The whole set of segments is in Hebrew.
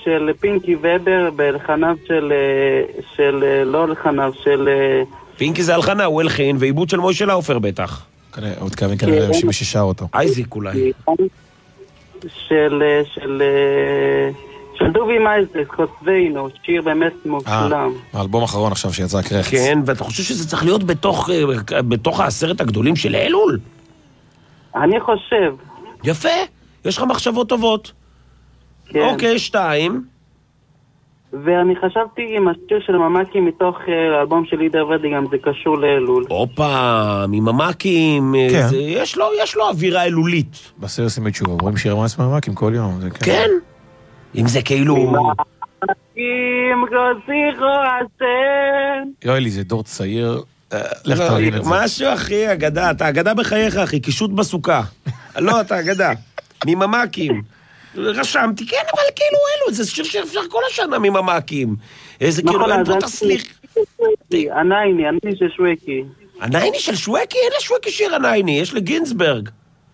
של פינקי ובר בלחניו לא לחניו של... פינקי זה הלחנה, הוא הלחין, ועיבוד של מוישה לאופר בטח. הוא התכוון כנראה שמי ששר אותו. אייזיק אולי. של דובי מייזק, חוצבינו, שיר באמת מושלם. האלבום האחרון עכשיו שיצא קרחץ. כן, ואתה חושב שזה צריך להיות בתוך העשרת הגדולים של אלול? אני חושב. יפה, יש לך מחשבות טובות. כן. אוקיי, 2. ואני חשבתי עם השיר של ממקים מתוך האלבום של לידר ודי, גם זה קשור לאלול. אופה, ממקים, כן. יש לו אווירה אלולית. בסדר שימי תשובה, רואים שיר ממקים כל יום. כן. אם זה כאילו... ממקים גוזירו השם. יואלי, זה דור צעיר. לך תבין את זה. משהו אחי, אגדה, אתה אגדה בחייך אחי, קישוט בסוכה. לא, אתה אגדה. ממקים. רשמתי, כן, אבל כאילו אלו, זה שיר שאפשר כל השנה ממקים. איזה כאילו, אין פה תסליך. הנייני של שווקי. הנייני של שווקי? אין לשווקי שיר הנייני, יש לגינסברג.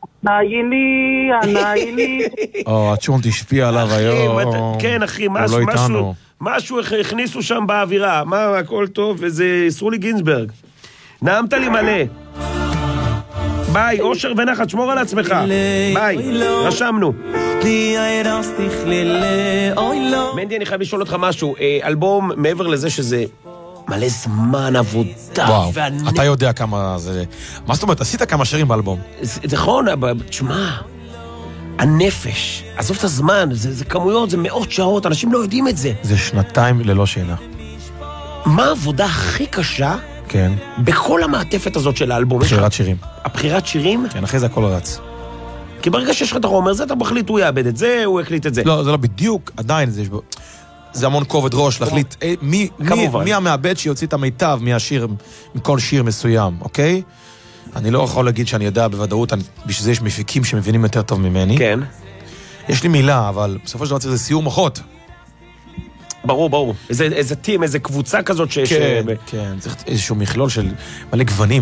הנייני. הצ'ון תשפיע עליו היום. כן, אחי, משהו הכניסו שם באווירה. מה, הכל טוב, וזה אסרו לי גינסברג. נעמת לי מלא. ביי, אושר ונחת, שמור על עצמך. ביי, רשמנו. מנדי, אני חייב לשאול אותך משהו. אלבום, מעבר לזה שזה מלא זמן עבודה. וואו, אתה יודע כמה זה... מה זאת אומרת? עשית כמה שירים באלבום? נכון, תשמע, הנפש, עזוב את הזמן, זה כמויות, זה מאות שעות, אנשים לא יודעים את זה. זה 2 ללא שאלה. מה העבודה הכי קשה? כן. בכל המעטפת הזאת של האלבום. בחירת שירים. הבחירת שירים? כן, אחרי זה הכל רץ. כי ברגע שיש לך את החומר, זה אתה מחליט, הוא יאבד את זה, הוא הקליט את זה. לא, זה לא בדיוק, עדיין זה המון כובד ראש להחליט מי המעבד שיוציא את המיטב מהשיר, מכל שיר מסוים, אוקיי? אני לא יכול להגיד שאני יודע בוודאות, בשביל זה יש מפיקים שמבינים יותר טוב ממני. כן. יש לי מילה, אבל בסופו של דבר צריך זה סיור מוחות. ברור. איזה טים, איזה קבוצה כזאת כן, צריך איזשהו מכלול של מלא גוונים.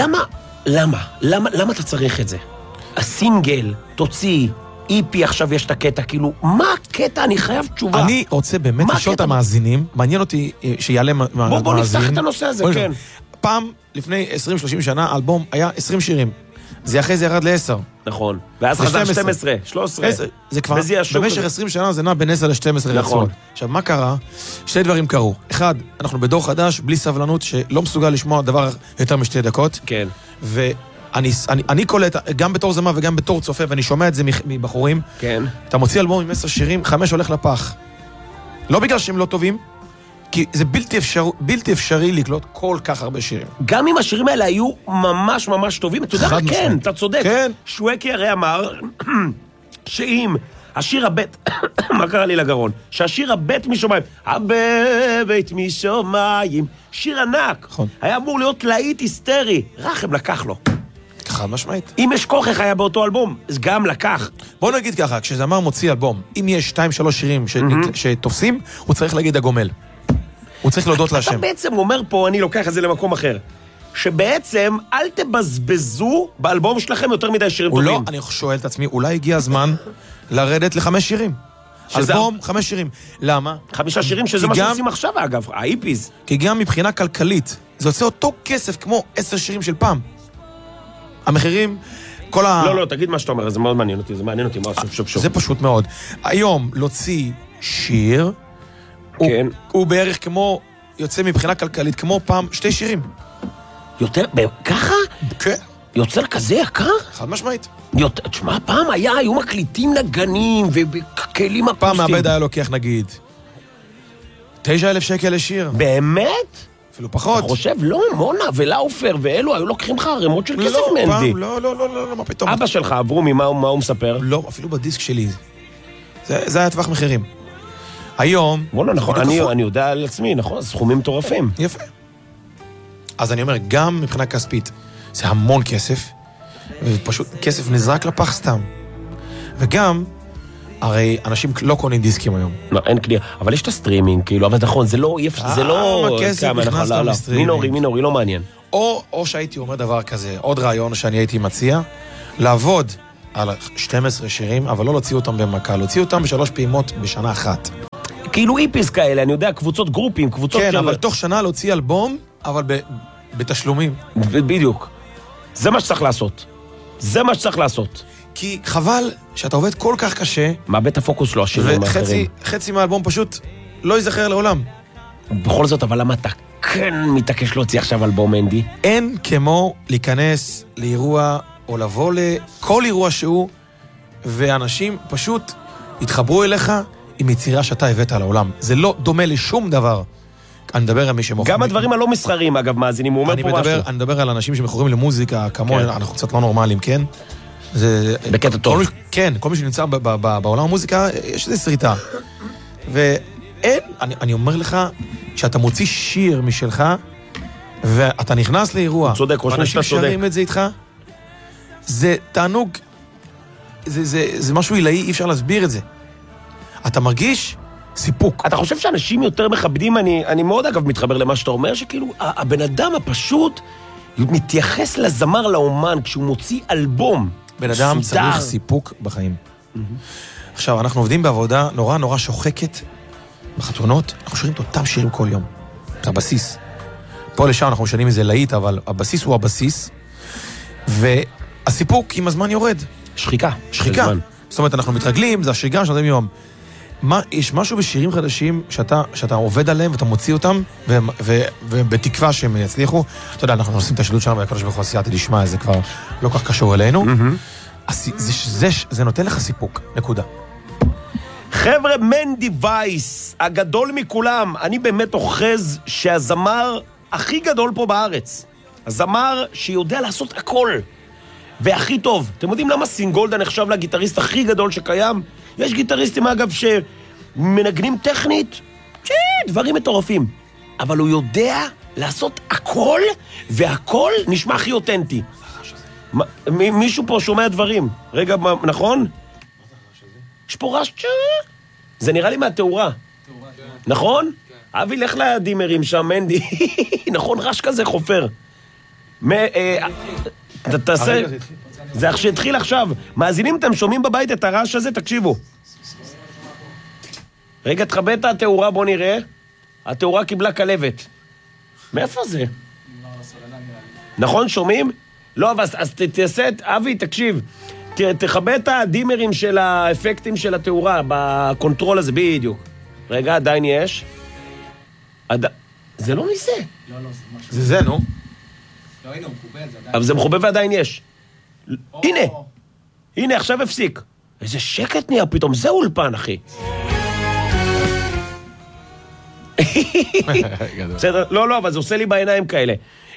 למה אתה צריך את זה? הסינגל, תוציא, איפי עכשיו יש את הקטע, כאילו, מה הקטע? אני חייב תשובה. אני רוצה באמת לשאול את המאזינים, מעניין אותי שיעלה מאזין. בוא נפתח את הנושא הזה, כן. פעם, לפני 20-30 שנה, אלבום היה 20 שירים. זה אחרי זה ירד ל-10. נכון. ואז חזר 12, 13. זה כבר, במשך 20 שנה זה נע בין 10 ל-12 רצון. עכשיו, מה קרה? 2 דברים קרו. אחד, אנחנו בדור חדש, בלי סבלנות, שלא מסוגל לשמוע דבר יותר מ2 דקות. כן. אני קולט, גם בתור זמה וגם בתור צופה, ואני שומע את זה מבחורים. כן. אתה מוציא אלבום עם 10 שירים, 5 הולך לפח. לא בגלל שהם לא טובים, כי זה בלתי אפשרי לקלוט כל כך הרבה שירים. גם אם השירים האלה היו ממש ממש טובים, אתה יודע מה? כן, אתה צודק. כן. שווקי הרי אמר שאם השיר הבית, מה קרה לי לגרון? שהשיר הבית משומעים, הבית משומעים, שיר ענק, היה אמור להיות להיט היסטרי, רחם לקח לו. חד משמעית. אם יש כוכך היה באותו אלבום, אז גם לקח. בוא נגיד ככה, כשזמר מוציא אלבום, אם יש 2-3 שירים שתופסים, הוא צריך להגיד הגומל. הוא צריך להודות להשם. אתה בעצם אומר פה, אני לוקח את זה למקום אחר, שבעצם אל תבזבזו באלבום שלכם יותר מדי שירים טובים. לא, אני שואל את עצמי, אולי הגיע הזמן לרדת ל5 שירים. אלבום, 5 שירים. למה? 5 שירים שזה מה שעושים עכשיו, אגב, האיפיז. כי גם מבחינה כלכלית, זה יוצא אותו כסף כמו 10 שירים של פעם. המחירים, כל לא, תגיד מה שאתה אומר, זה מאוד מעניין אותי, זה מעניין אותי, מה שוב. זה פשוט מאוד. היום להוציא שיר, כן. הוא בערך כמו, יוצא מבחינה כלכלית, כמו פעם 2 שירים. יותר, ככה? כן. יוצר כזה יקר? חד משמעית. תשמע, פעם היו מקליטים נגנים וכלים אקוסטיים. פעם מעבד היה לוקח נגיד 9,000 שקל לשיר. באמת? אפילו פחות. אתה חושב, לא, מונה ולאופר ואלו היו לוקחים לך ערימות של כסף מנדי. לא, מה פתאום. אבא שלך, אברומי, מה הוא מספר? לא, אפילו בדיסק שלי. זה היה טווח מחירים. היום... מונה, נכון, אני יודע על עצמי, נכון, סכומים מטורפים. יפה. אז אני אומר, גם מבחינה כספית, זה המון כסף, ופשוט כסף נזרק לפח סתם. וגם, הרי אנשים לא קונים דיסקים היום. לא, אין קנייה, אבל יש את הסטרימינג, כאילו, אבל נכון, זה לא... כסף נכנס גם לסטרימינג. מינורי, לא מעניין. או שהייתי אומר דבר כזה, עוד רעיון שאני הייתי מציע, לעבוד על 12 שירים, אבל לא להוציא אותם במכה, להוציא אותם ב3 פעימות בשנה אחת. כאילו איפיס כאלה, אני יודע, קבוצות גרופים, קבוצות כן, אבל תוך שנה להוציא אלבום, אבל בתשלומים. בדיוק. זה מה שצריך לעשות. זה מה שצריך לעשות. כי חבל שאתה עובד כל כך קשה, מאבד את הפוקוס שלו, השירים האחרים. וחצי מהאלבום פשוט לא ייזכר לעולם. בכל זאת, אבל למה אתה כן מתעקש להוציא עכשיו אלבום, מנדי? אין כמו להיכנס לאירוע או לבוא לכל אירוע שהוא, ואנשים פשוט יתחברו אליך עם יצירה שאתה הבאת על העולם. זה לא דומה לשום דבר. אני מדבר על מי שמוכרים. גם הדברים הלא מסחריים, אגב, מאזינים, הוא אומר פה משהו. אני מדבר על אנשים שמכורים למוזיקה, כמונו, אנחנו קצת לא נורמליים, כן? בקטע טוב. כן, כל מי שנמצא בעולם המוזיקה, יש איזו שריטה. ואין, אני אומר לך, שאתה מוציא שיר משלך, ואתה נכנס לאירוע, ואנשים שרים את זה איתך, זה תענוג, זה משהו עילאי, אי אפשר להסביר את זה. אתה מרגיש סיפוק. אתה חושב שאנשים יותר מכבדים, אני מאוד אגב מתחבר למה שאתה אומר, שכאילו הבן אדם הפשוט מתייחס לזמר, לאומן, כשהוא מוציא אלבום. בן אדם צריך סיפוק בחיים. עכשיו, אנחנו עובדים בעבודה נורא נורא שוחקת בחתונות, אנחנו שרים את אותם שירים כל יום. זה הבסיס. פה לשם אנחנו משנים איזה להיט, אבל הבסיס הוא הבסיס, והסיפוק עם הזמן יורד. שחיקה. זאת אומרת, אנחנו מתרגלים, זה השגרה שנותנים יום. יש משהו בשירים חדשים שאתה עובד עליהם ואתה מוציא אותם, ובתקווה שהם יצליחו. אתה יודע, אנחנו עושים את השילוט שלנו, והקדוש ברוך הוא סייעתי לשמוע, זה כבר לא כך קשור אלינו. זה נותן לך סיפוק, נקודה. חבר'ה, מנדי וייס, הגדול מכולם, אני באמת אוחז שהזמר הכי גדול פה בארץ, הזמר שיודע לעשות הכל, והכי טוב. אתם יודעים למה סינגולדה נחשב לגיטריסט הכי גדול שקיים? יש גיטריסטים אגב שמנגנים טכנית, דברים מטורפים, אבל הוא יודע לעשות הכל, והכל נשמע הכי אותנטי. מישהו פה שומע דברים. רגע, נכון? יש פה רעש, זה נראה לי מהתאורה. נכון? אבי, לך לדימרים שם, מנדי. נכון, רעש כזה חופר. תעשה... זה איך שהתחיל עכשיו. מאזינים, אתם שומעים בבית את הרעש הזה? תקשיבו. רגע, תחבא את התאורה, בוא נראה. התאורה קיבלה כלבת. מאיפה זה? נכון, שומעים? לא, אז תעשה את... אבי, תקשיב. תחבא את הדימרים של האפקטים של התאורה, בקונטרול הזה, בדיוק. רגע, עדיין יש. זה לא מזה. לא, זה זה, נו. לא, הנה, הוא מחובה, זה עדיין. אבל זה מחובה ועדיין יש. הנה, הנה, עכשיו הפסיק. איזה שקט נהיה פתאום, זה אולפן, אחי. בסדר, לא, אבל זה עושה לי בעיניים כאלה.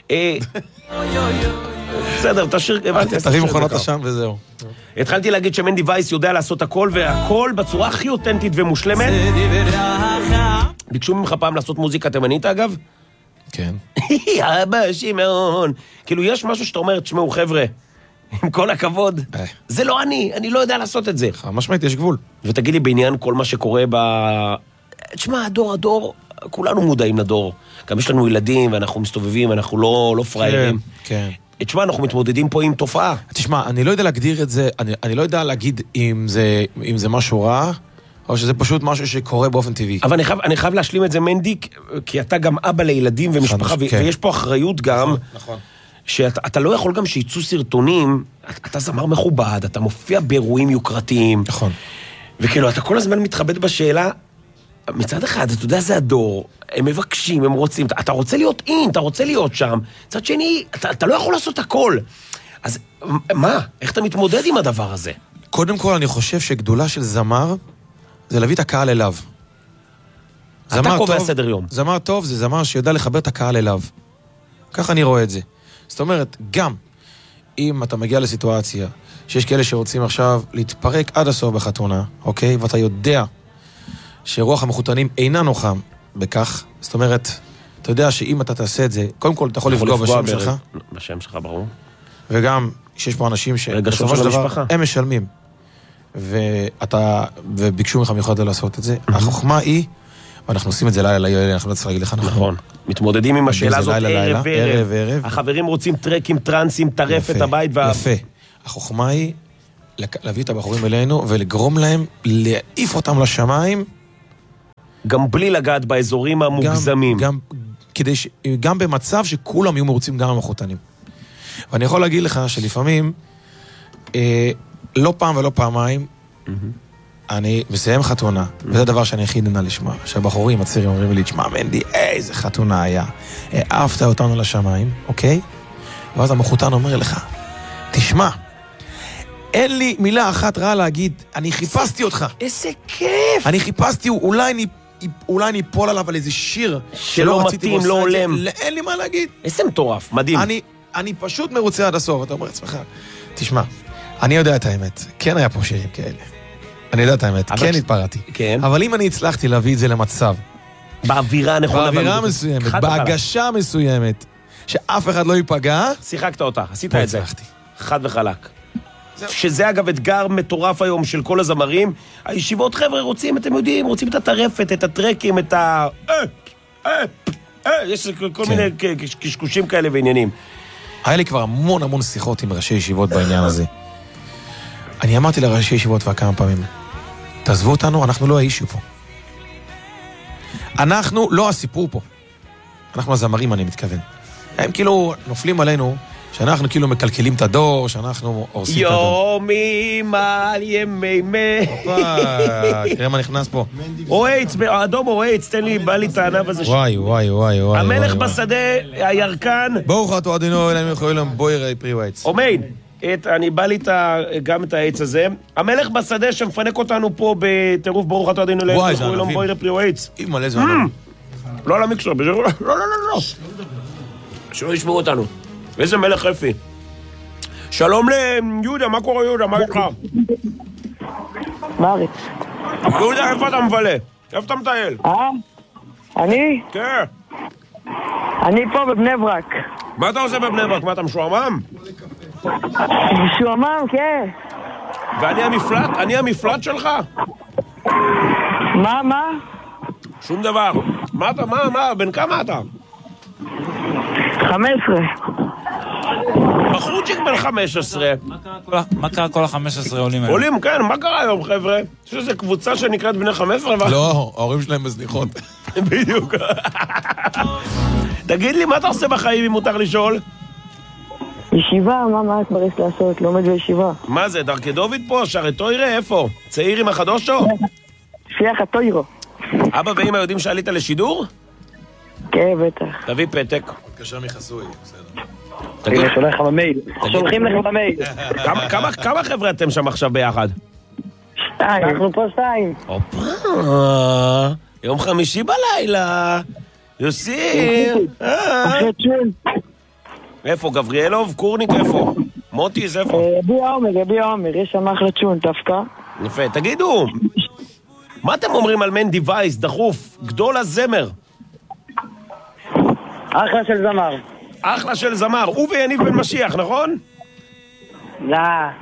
בסדר, תשאיר, הבנתי. תרים מכונות השם וזהו. התחלתי להגיד שמנדי וייס יודע לעשות הכל, והכל בצורה הכי אותנטית ומושלמת. ביקשו ממך פעם לעשות מוזיקה תימנית, אגב? כן. אבא, שמעון. כאילו, יש משהו שאתה אומר, תשמעו, חבר'ה, עם כל הכבוד, זה לא אני לא יודע לעשות את זה. משמעית, יש גבול. ותגיד לי, בעניין כל מה שקורה תשמע, הדור, כולנו מודעים לדור. גם יש לנו ילדים, ואנחנו מסתובבים, אנחנו לא פריירים. כן. תשמע, אנחנו מתמודדים פה עם תופעה. תשמע, אני לא יודע להגדיר את זה, אני לא יודע להגיד אם זה משהו רע, או שזה פשוט משהו שקורה באופן טבעי. אבל אני חייב להשלים את זה, מנדי, כי אתה גם אבא לילדים ומשפחה, ויש פה אחריות גם, שאתה לא יכול גם שיצאו סרטונים, אתה זמר מכובד, אתה מופיע באירועים יוקרתיים. נכון. וכאילו, אתה כל הזמן מתחבט בשאלה, מצד אחד, אתה יודע, זה הדור, הם מבקשים, הם רוצים, אתה רוצה להיות אתה רוצה להיות שם, מצד שני, אתה לא יכול לעשות הכל. אז מה? איך אתה מתמודד עם הדבר הזה? קודם כל, אני חושב שגדולה של זמר, זה להביא את הקהל אליו. אתה קובע סדר יום. זמר טוב זה זמר שיודע לחבר את הקהל אליו. ככה אני רואה את זה. זאת אומרת, גם אם אתה מגיע לסיטואציה שיש כאלה שרוצים עכשיו להתפרק עד הסוף בחתונה, אוקיי? ואתה יודע שרוח המחותנים אינה נוחה בכך, זאת אומרת, אתה יודע שאם אתה תעשה את זה, קודם כל אתה יכול לפגוע בשם שלך. בשם שלך, ברור. וגם שיש פה אנשים שבסופו של דבר הם משלמים. וביקשו ממך מיוחד לעשות את זה. החוכמה היא, ואנחנו עושים את זה לילה, אנחנו לא צריך להגיד לך נכון. מתמודדים עם השאלה הזאת ערב וערב. החברים רוצים טרקים טרנסים, טרף את הבית. יפה. החוכמה היא להביא את הבחורים אלינו ולגרום להם, להעיף אותם לשמיים, גם בלי לגעת באזורים המוגזמים. גם במצב שכולם יהיו מרוצים גם המחותנים. ואני יכול להגיד לך שלפעמים, לא פעם ולא פעמיים, אני מסיים חתונה, וזה הדבר שאני הכי נהנה לשמוע, שהבחורים הצעירים אומרים לי, תשמע מנדי, איזה חתונה היה, אהבת אותנו לשמיים, אוקיי? ואז המחותן אומר לך, תשמע, אין לי מילה אחת רעה להגיד, אני חיפשתי אותך. איזה כיף! אני חיפשתי, אולי ניפול עליו על איזה שיר שלא מתאים, לא עולם. אין לי מה להגיד. איזה מטורף, מדהים. אני פשוט מרוצה עד הסוף, אתה אומר לעצמך, תשמע, אני יודע את האמת, כן היה פה שירים כאלה. אני יודע את האמת, כן התפרעתי. כן. אבל אם אני הצלחתי להביא את זה למצב, באווירה נכונה, באווירה מסוימת, בהגשה מסוימת, שאף אחד לא ייפגע, שיחקת אותה, עשית את זה. חד וחלק. שזה אגב אתגר מטורף היום של כל הזמרים. הישיבות חבר'ה רוצים, אתם יודעים, רוצים את הטרפת, את הטרקים, את ה... יש כל מיני קשקושים כאלה ועניינים. היה לי כבר המון שיחות עם ראשי ישיבות בעניין הזה. אני אמרתי לראשי ישיבות כמה פעמים, תעזבו אותנו, אנחנו לא האישו פה. אנחנו לא הסיפור פה. אנחנו הזמרים, אני מתכוון. הם כאילו נופלים עלינו, שאנחנו כאילו מקלקלים את הדור, שאנחנו הורסים את הדור. יומים על ימי תראה מה נכנס פה. אוהץ, האדום אוהץ, תן לי, בא לי את הענב הזה. וואי. המלך בשדה, הירקן. ברוך אתה אדינו, אלוהים יכולים להם בויר פרי ועץ. אומיין, אני בא לי גם את העץ הזה. המלך בשדה שמפנק אותנו פה בטירוף ברוך אתה אדינו, אלוהים יכולים להם בויר פרי ועץ. אימא, איזה ענבים. לא על המיקסר, לא. שלא ישמעו אותנו. איזה מלך יפי. שלום ליהודה, מה קורה יהודה? מה איתך? בארץ. יהודה, איפה אתה מבלה? איפה אתה מטייל? אני? כן. אני פה בבני ברק. מה אתה עושה בבני ברק? מה אתה משועמם? משועמם, כן. ואני המפלט? אני המפלט שלך? מה? שום דבר. מה אתה? מה? בן כמה אתה? 15. בחורצ'יק בן 15. מה קרה כל ה-15 עולים היום? עולים, כן, מה קרה היום, חבר'ה? יש איזו קבוצה שנקראת בני 15? לא, ההורים שלהם מזניחות. בדיוק. תגיד לי, מה אתה עושה בחיים אם מותר לשאול? ישיבה, מה את מרס לעשות? לומד בישיבה. מה זה, דרכי דוד פה? שערי תוירה? איפה? צעיר עם החדושו? שיח התוירו. אבא ואמא יודעים שעלית לשידור? כן, בטח. תביא פתק. מתקשר מחסוי, בסדר. תגיד, שולח לך במייל. שולחים לך במייל. כמה חבר'ה אתם שם עכשיו ביחד? 2. אנחנו פה 2. אופה, יום חמישי בלילה. יוסי. אחרי צ'ון. איפה, גבריאלוב? קורניק איפה? מוטיס איפה? יביע עומר, יש שם אחלה צ'ון, דווקא. יפה, תגידו, מה אתם אומרים על מנדי וייס, דחוף, גדול הזמר? אחלה של זמר. אחלה של זמר, הוא ויניב בן משיח, נכון? לא.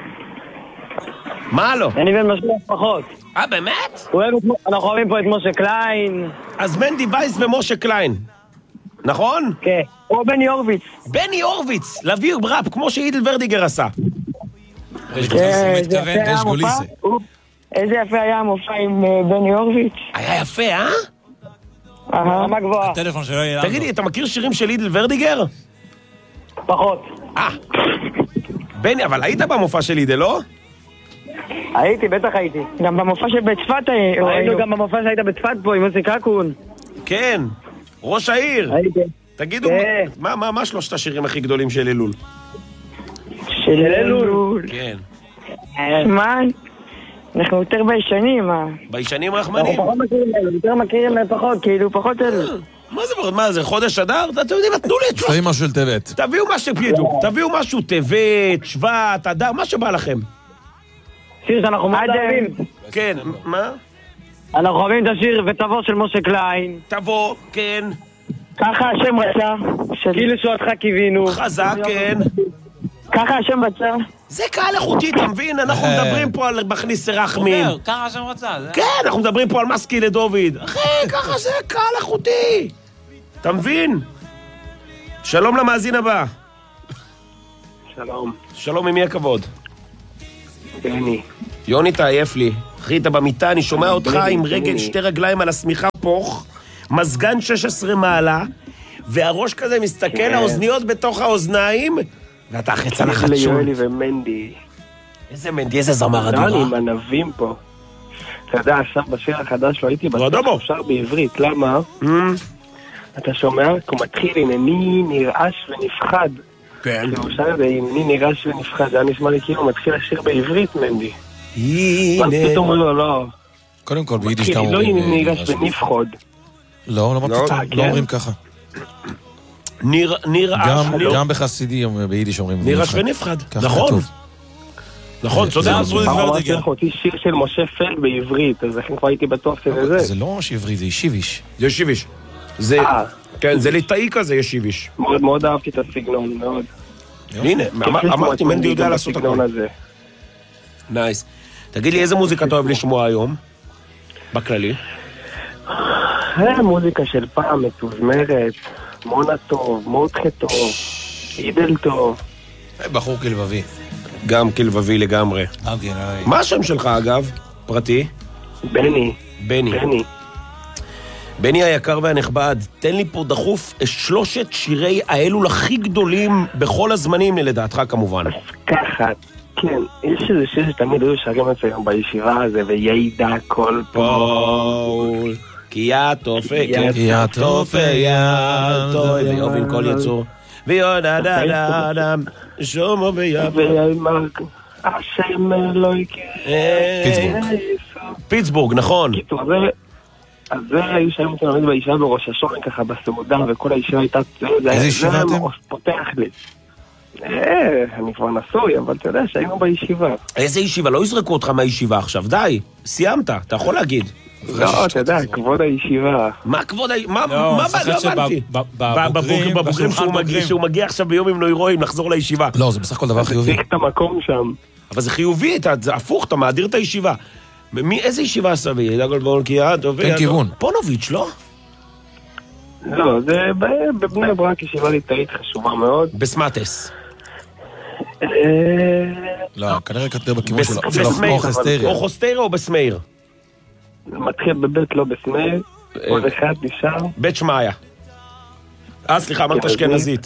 מה לא? יניב בן משיח פחות. באמת? אנחנו אוהבים פה את משה קליין. אז מנדי וייס ומשה קליין, נכון? כן. או בני הורוביץ. בני הורוביץ, להביא ראפ, כמו שאידל ורדיגר עשה. יש גוליסה. איזה יפה היה המופע עם בני הורוביץ. היה יפה, אה? רמה גבוהה. הטלפון שלו יהיה... תגידי, אתה מכיר שירים של אידל ורדיגר? פחות. בני, אבל היית במופע של אידל, לא? הייתי, בטח הייתי. גם במופע של בית צפת היינו. גם במופע שהיית בצפת פה עם מוסי קקון. כן, ראש העיר. הייתי. תגידו, מה שלושת השירים הכי גדולים של אלול? של אלול? כן. מה? אנחנו יותר בישנים, מה? בישנים רחמנים? אנחנו פחות מכירים אלול, יותר מכירים פחות, כאילו פחות אלול. מה זה, חודש אדר? אתם יודעים, תנו לי את שלוש. תביאו משהו של טבת. תביאו משהו טבת, שבט, אדר, מה שבא לכם. שיר שאנחנו מאוד אוהבים. כן, מה? אנחנו אוהבים את השיר ותבוא של משה קליין. תבוא, כן. ככה השם רצה. כאילו שאותך קיווינו. חזק, כן. ככה השם רצה. זה קהל איכותי, אתה מבין? אנחנו מדברים פה על מכניס רחמים. ככה השם רצה. כן, אנחנו מדברים פה על מסקי לדוד. אחי, ככה זה קהל איכותי. אתה מבין? שלום למאזין הבא. שלום. שלום, ממי הכבוד? יוני. יוני, תעייף לי. אחי, אתה במיטה, אני שומע אותך עם רגל, שתי רגליים על השמיכה תהפוך, מזגן 16 מעלה, והראש כזה מסתכל, האוזניות בתוך האוזניים, ואתה אחרי צלחת שול. ליואלי ומנדי. איזה מנדי, איזה זמר אדירה. לא, אני עם ענבים פה. אתה יודע, עכשיו בשיר החדש לא הייתי בטוח שהוא שר בעברית, למה? אתה שומע? הוא מתחיל, הנני נרעש ונפחד. כן. הוא שר את זה, הנני נרעש ונפחד, זה היה נשמע לי כאילו הוא מתחיל לשיר בעברית, מנדי. הנה. ואז פתאום לא. קודם כל, ביידיש גם אומרים... לא הנני נרעש ונפחוד. לא אומרים ככה. נרעש. גם בחסידי ביידיש אומרים נרעש ונפחד, נכון. נכון, צודק. אמרתי לך אותי שיר של משה פלד בעברית, אז לכן כבר הייתי בטוח שזה זה. זה לא ממש עברית, זה ישיביש. זה ישיביש. כן, זה ליטאי כזה ישיביש. מאוד אהבתי את הסגנון, מאוד. הנה, אמרתי, מנדי יודע לעשות הכל. נייס. תגיד לי, איזה מוזיקה אתה אוהב לשמוע היום? בכללי? מוזיקה של פעם, מתוזמרת, מונה טוב, מותחה טוב, אידל טוב. בחור כלבבי. גם כלבבי לגמרי. מה השם שלך אגב? פרטי? בני. בני היקר והנכבד, תן לי פה דחוף 3 שירי האלול הכי גדולים בכל הזמנים, לדעתך כמובן. אז ככה, כן, יש איזה שיר שתמיד היו שרים אצלנו בישיבה הזה, וידע כל פול, כי יתופה, ויובין כל יצור, ויודה דה דה דה, שומו ויאמר, השם לא יקרה. פיטסבורג, נכון. אז זה היו שרים אותנו בישיבה בראש השורן ככה בסעודה, וכל הישיבה הייתה... איזה ישיבה אתם? פותח לי. אני כבר נשוי, אבל אתה יודע שהיינו בישיבה. איזה ישיבה? לא יזרקו אותך מהישיבה עכשיו, די, סיימת, אתה יכול להגיד. לא, אתה יודע, כבוד הישיבה. מה כבוד הישיבה? מה הבנתי? בבוגרים שהוא מגיע עכשיו ביום עם נוירואים לחזור לישיבה. לא, זה בסך הכל דבר חיובי. תצליח את המקום שם. אבל זה חיובי, זה הפוך, אתה מאדיר את הישיבה. איזה ישיבה סבי? תן כיוון. פונוביץ', לא? לא, זה בבני ברק ישיבה ליטאית חשובה מאוד. בסמטס. לא, כנראה כתר בכיוון של אוכוסטריה. אוכוסטריה או בסמאיר? זה מתחיל בבית, לא בסמאיר. עוד אחד נשאר. בית שמעיה. סליחה, אמרת אשכנזית.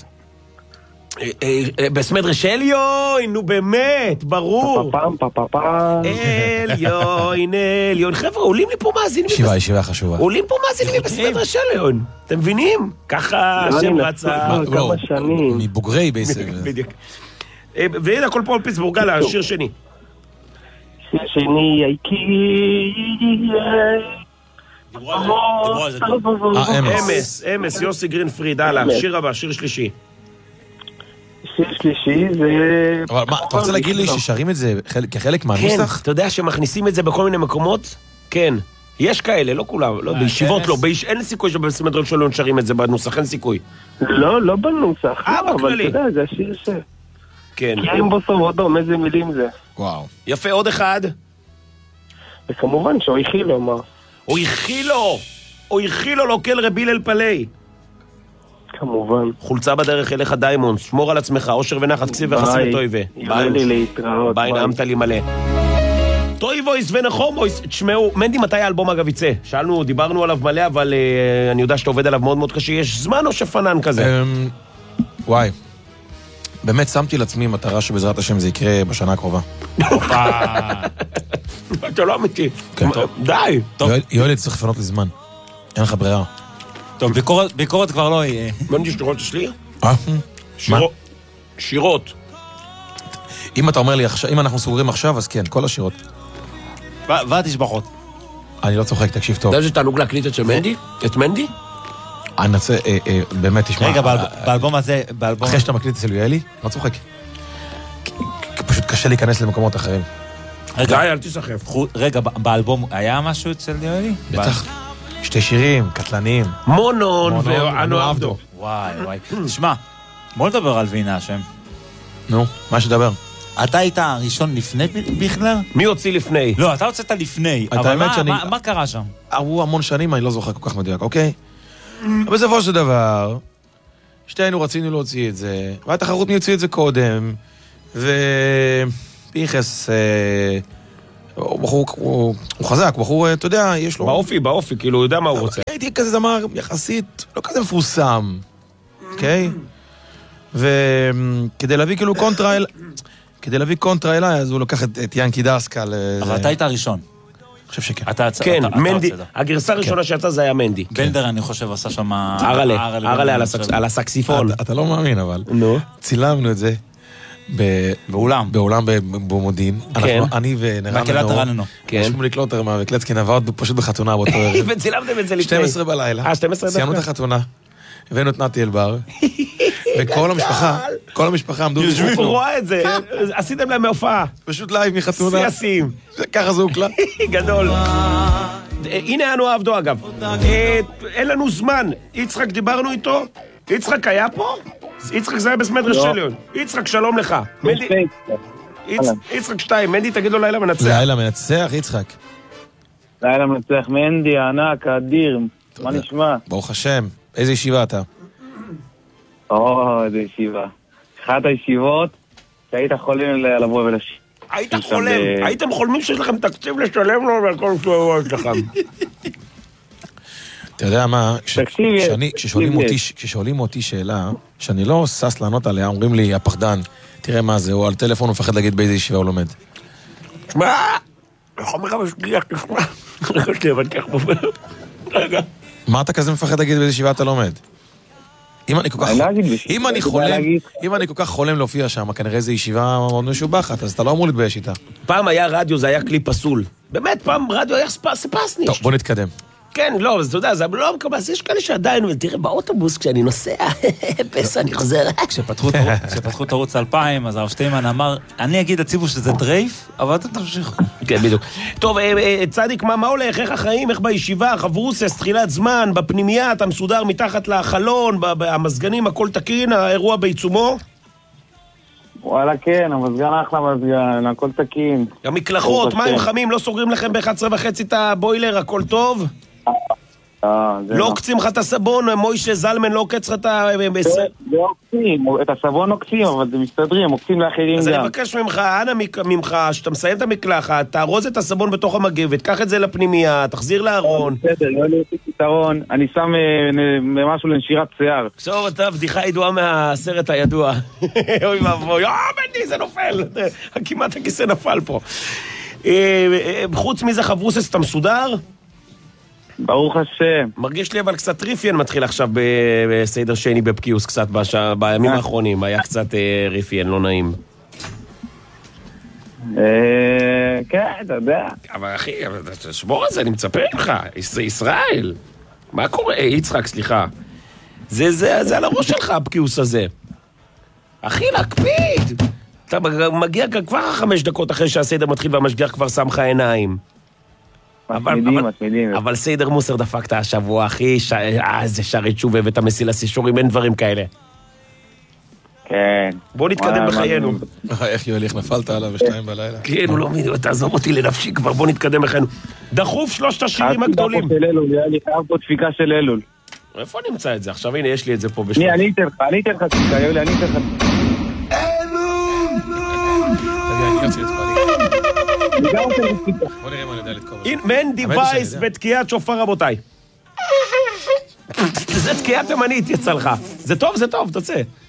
בסמדרש אליון, נו באמת, ברור. אליון, חבר'ה, עולים לי פה מאזינים. ישיבה חשובה. עולים פה מאזינים בסמדרש אליון. אתם מבינים? ככה השם רצה. כמה שנים. מבוגרי בעצם. בדיוק. והנה, הכל פה על פיטסבורג, גלה, שיר שני. שיר שני, אמס, יוסי גרינפריד, הלאה, שיר הבא, שיר שלישי. שיר שלישי זה... אבל מה, אתה רוצה להגיד לי ששרים את זה כחלק מהנוסח? כן, אתה יודע שמכניסים את זה בכל מיני מקומות? כן. יש כאלה, לא כולם, בישיבות לא, אין סיכוי שבסמדרש אליון שרים את זה בנוסח, אין סיכוי. לא בנוסח, אבל אתה יודע, זה השיר ש... כן. כי אין בו סורודום, איזה מילים זה. וואו. יפה, עוד אחד. וכמובן שאויחילו, מה? אויחילו לא כל רביל אל פלי. כמובן. חולצה בדרך אליך דיימונד, שמור על עצמך, אושר ונחת, כסיב וחסים וטויבה. ביי לי להתראות. ביי, נעמת לי מלא. טויבויס ונחומויס, תשמעו, מנדי מתי האלבום אגב יצא? שאלנו, דיברנו עליו מלא, אבל אני יודע שאתה עובד עליו מאוד מאוד קשה, יש זמן או שפנן כזה? וואי. באמת שמתי לעצמי מטרה שבעזרת השם זה יקרה בשנה הקרובה. אתה לא אמיתי. די. יואלי, צריך לפנות לזמן. אין לך ברירה. טוב, ביקורת כבר לא יהיה. מנדי, שירות אצלי? שירות. אם אתה אומר לי, אם אנחנו סוגרים עכשיו, אז כן, כל השירות. והתשבחות. אני לא צוחק, תקשיב טוב. אתה יודע שתענוג להקליט את מנדי? את מנדי? אני נצא, באמת, תשמע. רגע, באלבום הזה, אחרי שאתה מקליט אצל יואלי, לא צוחק. פשוט קשה להיכנס למקומות אחרים. די, אל תשחף. רגע, באלבום היה משהו אצל יואלי? בטח. 2 שירים, קטלניים. מונון ואנו עבדו. וואי. תשמע, בוא נדבר על וינה השם. נו, מה שדבר? אתה היית הראשון לפני בכלל? מי הוציא לפני? לא, אתה הוצאת לפני. אבל מה קרה שם? עברו המון שנים, אני לא זוכר כל כך מדויק, אוקיי? בסופו של דבר, שתינו רצינו להוציא את זה, והתחרות מי הוציא את זה קודם, ופיחס הוא חזק, הוא בחור, אתה יודע, יש לו... באופי, כאילו, הוא יודע מה הוא רוצה. הייתי כזה זמר יחסית, לא כזה מפורסם, אוקיי? וכדי להביא כאילו קונטרה אליי, אז הוא לוקח את ינקי דסקל. אבל אתה היית הראשון. אני חושב שכן. כן, מנדי, הגרסה הראשונה שיצאה זה היה מנדי. בנדר, אני חושב, עשה שם... ארלה על הסקסיפון. אתה לא מאמין, אבל. נו. צילמנו את זה. באולם במודיעין. אני ונרן שמוליק קלוטרמן וקלצקין עבד פשוט בחתונה באותו ערב. וצילמתם את זה לפני. 12 בלילה. 12 סיימנו את החתונה. הבאנו את נתי אלבר. וכל המשפחה עמדו... הוא רואה את זה. עשיתם להם מהופעה. פשוט לייב מחתונה. סייסים. ככה זה הוקלט. גדול. הנה אנו עבדו אגב. אין לנו זמן. יצחק דיברנו איתו. יצחק היה פה? יצחק זה היה בסמדר שליון. יצחק, שלום לך. יצחק 2, מנדי תגיד לו לילה מנצח. לילה מנצח, יצחק. לילה מנצח, מנדי, הענק, האדיר. מה נשמע? ברוך השם. איזה ישיבה אתה? איזה ישיבה. אחת הישיבות שהיית חולם לבוא ולשיר. היית חולם? הייתם חולמים שיש לכם תקציב לשלם לו והכל שבועות לכם. אתה יודע מה, כששואלים אותי שאלה, שאני לא סס לענות עליה, אומרים לי, הפחדן, תראה מה זה, הוא על טלפון, הוא מפחד להגיד באיזה ישיבה הוא לומד. תשמע, חומר המשגיח, תשמע, רגע. מה אתה כזה מפחד להגיד באיזה ישיבה אתה לומד? אם אני כל כך חולם להופיע שם, כנראה איזו ישיבה מאוד משובחת, אז אתה לא אמור להתבייש איתה. פעם היה רדיו, זה היה כלי פסול. באמת, פעם רדיו היה ספסניש. טוב, בוא נתקדם. כן, לא, אז אתה יודע, זה לא מקבל, אז יש כאלה שעדיין, תראה, באוטובוס, כשאני נוסע, פסע, אני חוזר. כשפתחו את ערוץ 2000, אז הרב שטיימן אמר, אני אגיד הציבור שזה דרייף, אבל אתם תמשיכו. כן, בדיוק. טוב, צדיק, מה הולך? איך החיים? איך בישיבה? חברוסס, תחילת זמן, בפנימייה, אתה מסודר מתחת לחלון, המזגנים, הכל תקין, האירוע בעיצומו? וואלה, כן, המזגן אחלה מזגן, הכל תקין. המקלחות, מים חמים, לא סוגרים לכם ב-11:30 את הבוילר, הכל טוב? לא עוקצים לך את הסבון, מוישה זלמן לא עוקץ לך את ה... לא עוקצים, את הסבון עוקצים, אבל זה מסתדרים, עוקצים לאחרים גם. אז אני מבקש ממך, אנא ממך, שאתה מסיים את המקלחת, תארוז את הסבון בתוך המגבת, קח את זה לפנימיה, תחזיר לארון. בסדר, לא לי פתרון, אני שם משהו לנשירת שיער. בסדר, אתה בדיחה ידועה מהסרט הידוע. אוי ואבוי, מנדי, זה נופל. כמעט הכיסא נפל פה. חוץ מזה חברוסס, אתה מסודר? ברוך השם. מרגיש לי אבל קצת ריפיין מתחיל עכשיו בסדר שני בפקיוס קצת בימים האחרונים, היה קצת ריפיין, לא נעים. כן, אתה יודע. אבל אחי, תשמור על זה, אני מצפה ממך, ישראל. מה קורה? יצחק, סליחה. זה על הראש שלך הפקיוס הזה. אחי, להקפיד. אתה מגיע כבר 5 דקות אחרי שהסדר מתחיל והמשגיח כבר שם לך עיניים. מתמידים. אבל סיידר מוסר דפקת השבוע, אחי, זה שערי תשובה ואת המסילה סישורים, אין דברים כאלה. כן. בוא נתקדם בחיינו. איך יואל, איך נפלת עליו 2 בלילה? כן, הוא לא מבין, תעזוב אותי לנפשי כבר, בוא נתקדם בחיינו. דחוף 3 השירים הגדולים. אני חייב פה דפיקה של אלול. איפה נמצא את זה? עכשיו הנה, יש לי את זה פה בשביל. אני אתן לך דפיקה, יואל, אני אתן לך. בוא נראה מה אני יודע לתקוב. מנדי וייס בתקיעת שופר, רבותיי. זה תקיעת תימנית יצא לך. זה טוב, תוצא.